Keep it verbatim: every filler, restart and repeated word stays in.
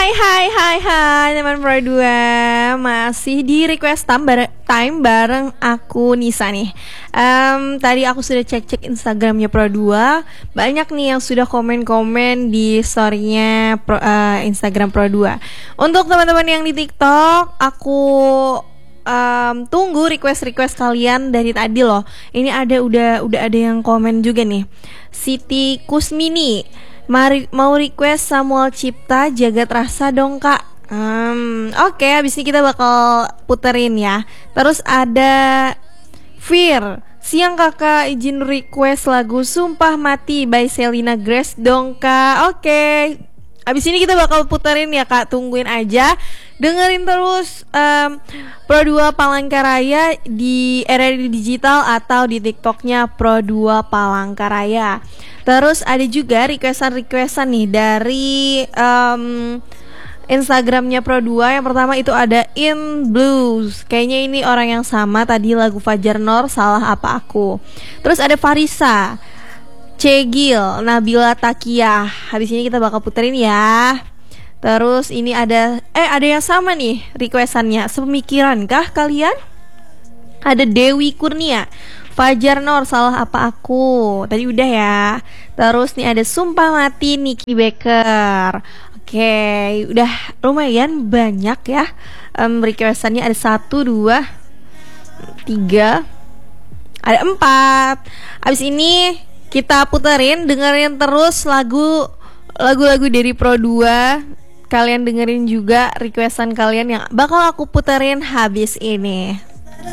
Hai hai hai hai teman Pro dua. Masih di request time bareng, time bareng aku Nisa nih. um, Tadi aku sudah cek-cek Instagramnya Pro dua. Banyak nih yang sudah komen-komen di storynya Pro, uh, Instagram Pro dua. Untuk teman-teman yang di TikTok, aku um, tunggu request-request kalian dari tadi loh. Ini ada udah udah ada yang komen juga nih. Siti Kusmini, Mari, mau request Samuel Cipta Jagat Rasa dong kak. Hmm, Oke, okay, habis ini kita bakal puterin ya. Terus ada Fir, siang kakak izin request lagu Sumpah Mati by Selena Grace dong kak. Oke, okay. Abis ini kita bakal puterin ya kak, tungguin aja. Dengerin terus um, Pro dua Palangkaraya di R R I Digital atau di TikToknya Pro dua Palangkaraya. Terus ada juga requestan-requestan nih dari um, Instagramnya Pro dua. Yang pertama itu ada In Blues. Kayaknya ini orang yang sama tadi lagu Fajar Nor, Salah Apa Aku. Terus ada Farisa, Cegil, Nabila Takiyah. Habis ini kita bakal puterin ya. Terus ini ada Eh ada yang sama nih requestannya. Sepemikiran kah kalian? Ada Dewi Kurnia, Fajar Nor, Salah Apa Aku. Tadi udah ya. Terus nih ada Sumpah Mati, Nicky Baker. Oke, udah lumayan banyak ya um, requestannya. Ada satu, dua, tiga, ada empat. Abis ini kita puterin, dengerin terus lagu lagu-lagu dari Pro dua. Kalian dengerin juga requestan kalian yang bakal aku puterin habis ini.